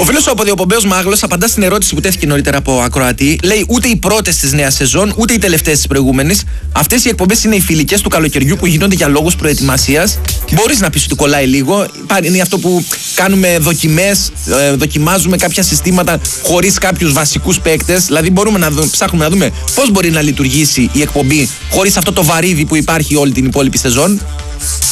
Ο φίλος ο Αποδιοπομπαίος Μάγλος απαντά στην ερώτηση που τέθηκε νωρίτερα από ακροατή. Λέει ούτε οι πρώτες της νέας σεζόν, ούτε οι τελευταίες της προηγούμενης. Αυτές οι εκπομπές είναι οι φιλικές του καλοκαιριού που γίνονται για λόγους προετοιμασίας. Μπορείς να πεις ότι κολλάει λίγο. Είναι αυτό που κάνουμε δοκιμές, δοκιμάζουμε κάποια συστήματα χωρίς κάποιους βασικούς παίκτες. Δηλαδή μπορούμε να ψάχνουμε να δούμε πώς μπορεί να λειτουργήσει η εκπομπή χωρίς αυτό το βαρύδι που υπάρχει όλη την υπόλοιπη σεζόν.